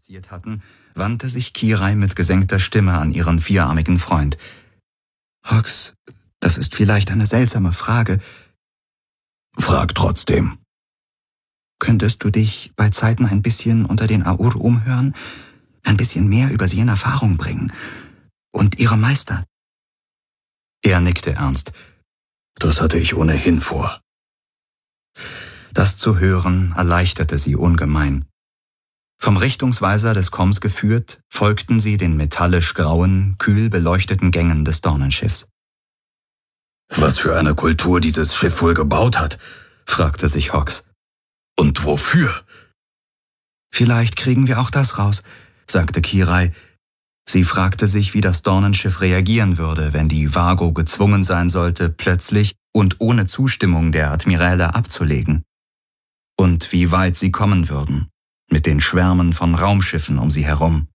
hatten, wandte sich Kirai mit gesenkter Stimme an ihren vierarmigen Freund. »Hox, das ist vielleicht eine seltsame Frage.« »Frag trotzdem.« »Könntest du dich bei Zeiten ein bisschen unter den Aur umhören, ein bisschen mehr über sie in Erfahrung bringen und ihre Meister?« Er nickte ernst. »Das hatte ich ohnehin vor.« Das zu hören erleichterte sie ungemein. Vom Richtungsweiser des Koms geführt, folgten sie den metallisch grauen, kühl beleuchteten Gängen des Dornenschiffs. »Was für eine Kultur dieses Schiff wohl gebaut hat?« fragte sich Hox. »Und wofür?« »Vielleicht kriegen wir auch das raus«, sagte Kirai. Sie fragte sich, wie das Dornenschiff reagieren würde, wenn die Vago gezwungen sein sollte, plötzlich und ohne Zustimmung der Admiräle abzulegen. Und wie weit sie kommen würden, mit den Schwärmen von Raumschiffen um sie herum.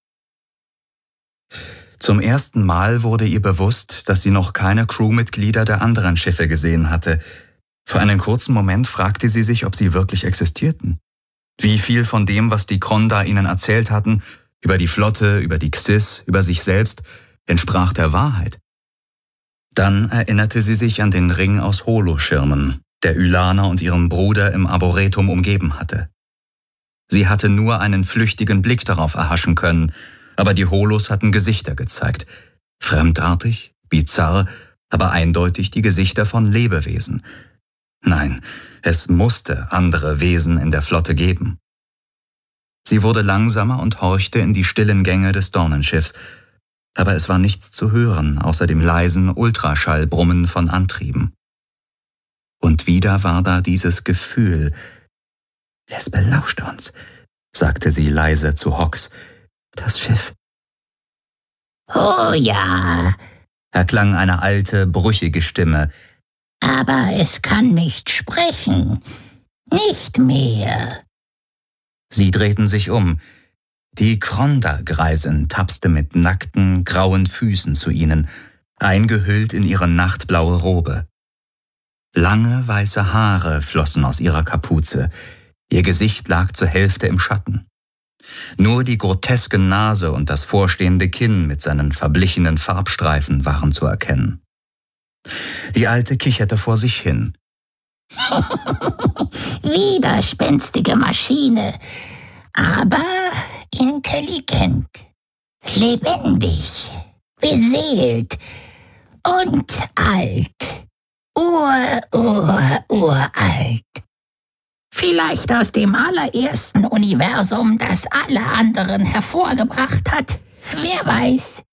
Zum ersten Mal wurde ihr bewusst, dass sie noch keine Crewmitglieder der anderen Schiffe gesehen hatte. Für einen kurzen Moment fragte sie sich, ob sie wirklich existierten. Wie viel von dem, was die Kronda ihnen erzählt hatten, über die Flotte, über die Xyz, über sich selbst, entsprach der Wahrheit. Dann erinnerte sie sich an den Ring aus Holoschirmen, der Ylana und ihren Bruder im Arboretum umgeben hatte. Sie hatte nur einen flüchtigen Blick darauf erhaschen können, aber die Holos hatten Gesichter gezeigt. Fremdartig, bizarr, aber eindeutig die Gesichter von Lebewesen. Nein, es musste andere Wesen in der Flotte geben. Sie wurde langsamer und horchte in die stillen Gänge des Dornenschiffs, aber es war nichts zu hören, außer dem leisen Ultraschallbrummen von Antrieben. Und wieder war da dieses Gefühl. »Es belauscht uns«, sagte sie leise zu Hox. »Das Schiff.« »Oh ja«, erklang eine alte, brüchige Stimme. »Aber es kann nicht sprechen. Nicht mehr.« Sie drehten sich um. Die Kronda-Greisin tapste mit nackten, grauen Füßen zu ihnen, eingehüllt in ihre nachtblaue Robe. Lange, weiße Haare flossen aus ihrer Kapuze. Ihr Gesicht lag zur Hälfte im Schatten. Nur die groteske Nase und das vorstehende Kinn mit seinen verblichenen Farbstreifen waren zu erkennen. Die Alte kicherte vor sich hin. Widerspenstige Maschine, aber intelligent, lebendig, beseelt und alt. Uralt. Vielleicht aus dem allerersten Universum, das alle anderen hervorgebracht hat. Wer weiß.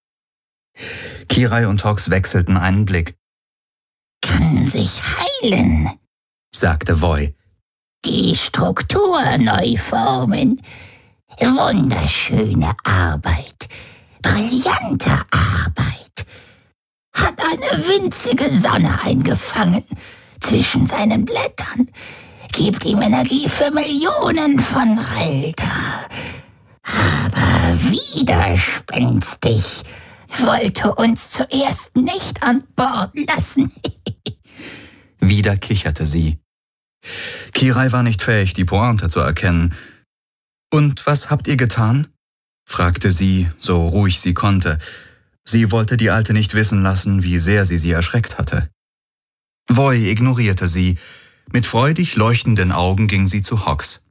Kirai und Hox wechselten einen Blick. Kann sich heilen, sagte Voi. Die Struktur neu formen. Wunderschöne Arbeit. Brillante Arbeit. Hat eine winzige Sonne eingefangen zwischen seinen Blättern. Gibt ihm Energie für Millionen von Relta. Aber widerspenstig. Wollte uns zuerst nicht an Bord lassen. Wieder kicherte sie. Kirai war nicht fähig, die Pointe zu erkennen. »Und was habt ihr getan?« fragte sie, so ruhig sie konnte. Sie wollte die Alte nicht wissen lassen, wie sehr sie erschreckt hatte. Voi ignorierte sie. Mit freudig leuchtenden Augen ging sie zu Hox.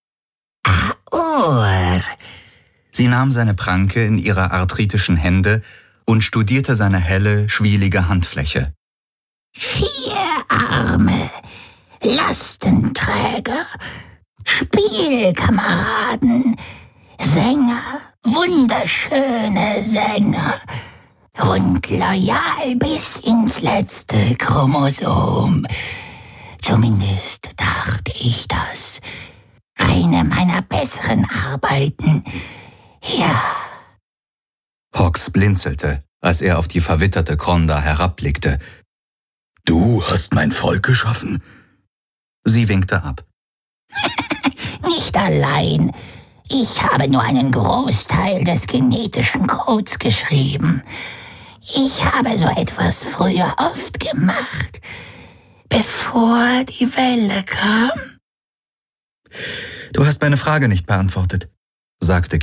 Aur. Sie nahm seine Pranke in ihre arthritischen Hände und studierte seine helle, schwielige Handfläche. 4 Arme, Lastenträger, Spielkameraden, Sänger, wunderschöne Sänger und loyal bis ins letzte Chromosom. Zumindest dachte ich das. Eine meiner besseren Arbeiten. Ja. Hox blinzelte, als er auf die verwitterte Kronda herabblickte. »Du hast mein Volk geschaffen?« Sie winkte ab. Nicht allein. Ich habe nur einen Großteil des genetischen Codes geschrieben. Ich habe so etwas früher oft gemacht, bevor die Welle kam. »Du hast meine Frage nicht beantwortet«, sagte